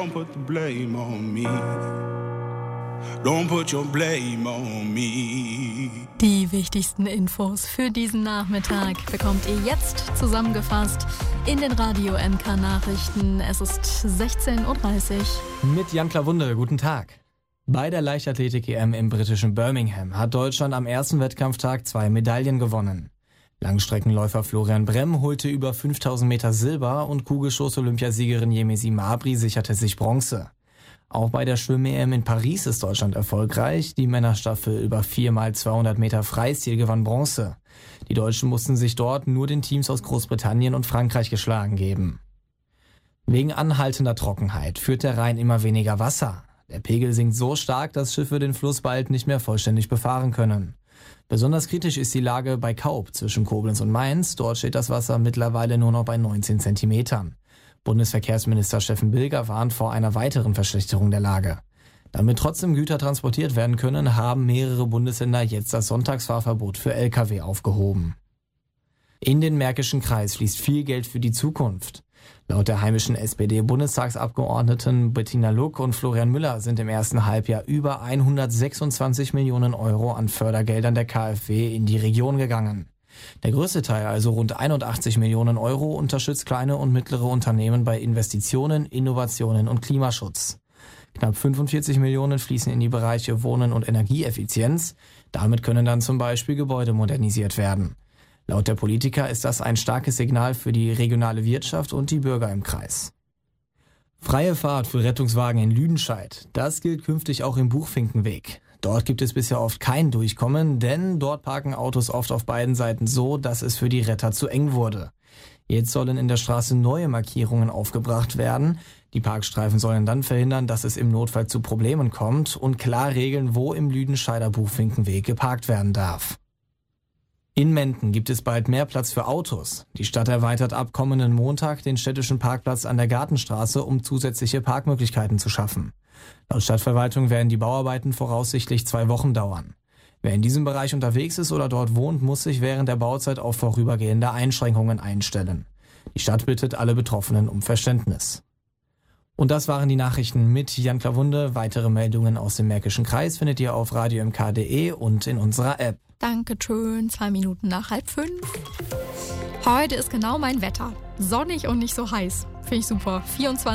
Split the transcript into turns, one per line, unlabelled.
Don't put the blame on me. Don't put your blame on me.
Die wichtigsten Infos für diesen Nachmittag bekommt ihr jetzt zusammengefasst in den Radio MK Nachrichten. Es ist 16:30 Uhr.
Mit Jan Klawunde, guten Tag. Bei der Leichtathletik-EM im britischen Birmingham hat Deutschland am ersten Wettkampftag 2 Medaillen gewonnen. Langstreckenläufer Florian Bremm holte über 5000 Meter Silber und Kugelstoß-Olympiasiegerin Yemisi Mabry sicherte sich Bronze. Auch bei der Schwimm-EM in Paris ist Deutschland erfolgreich. Die Männerstaffel über 4x200 Meter Freistil gewann Bronze. Die Deutschen mussten sich dort nur den Teams aus Großbritannien und Frankreich geschlagen geben. Wegen anhaltender Trockenheit führt der Rhein immer weniger Wasser. Der Pegel sinkt so stark, dass Schiffe den Fluss bald nicht mehr vollständig befahren können. Besonders kritisch ist die Lage bei Kaub zwischen Koblenz und Mainz. Dort steht das Wasser mittlerweile nur noch bei 19 Zentimetern. Bundesverkehrsminister Steffen Bilger warnt vor einer weiteren Verschlechterung der Lage. Damit trotzdem Güter transportiert werden können, haben mehrere Bundesländer jetzt das Sonntagsfahrverbot für Lkw aufgehoben. In den Märkischen Kreis fließt viel Geld für die Zukunft. Laut der heimischen SPD-Bundestagsabgeordneten Bettina Luck und Florian Müller sind im ersten Halbjahr über 126 Millionen Euro an Fördergeldern der KfW in die Region gegangen. Der größte Teil, also rund 81 Millionen Euro, unterstützt kleine und mittlere Unternehmen bei Investitionen, Innovationen und Klimaschutz. Knapp 45 Millionen fließen in die Bereiche Wohnen und Energieeffizienz. Damit können dann zum Beispiel Gebäude modernisiert werden. Laut der Politiker ist das ein starkes Signal für die regionale Wirtschaft und die Bürger im Kreis. Freie Fahrt für Rettungswagen in Lüdenscheid. Das gilt künftig auch im Buchfinkenweg. Dort gibt es bisher oft kein Durchkommen, denn dort parken Autos oft auf beiden Seiten so, dass es für die Retter zu eng wurde. Jetzt sollen in der Straße neue Markierungen aufgebracht werden. Die Parkstreifen sollen dann verhindern, dass es im Notfall zu Problemen kommt und klar regeln, wo im Lüdenscheider Buchfinkenweg geparkt werden darf. In Menden gibt es bald mehr Platz für Autos. Die Stadt erweitert ab kommenden Montag den städtischen Parkplatz an der Gartenstraße, um zusätzliche Parkmöglichkeiten zu schaffen. Laut Stadtverwaltung werden die Bauarbeiten voraussichtlich 2 Wochen dauern. Wer in diesem Bereich unterwegs ist oder dort wohnt, muss sich während der Bauzeit auf vorübergehende Einschränkungen einstellen. Die Stadt bittet alle Betroffenen um Verständnis. Und das waren die Nachrichten mit Jan Klawunde. Weitere Meldungen aus dem Märkischen Kreis findet ihr auf radiomk.de und in unserer App.
Dankeschön, 2 Minuten nach 4:30. Heute ist genau mein Wetter. Sonnig und nicht so heiß. Finde ich super. 24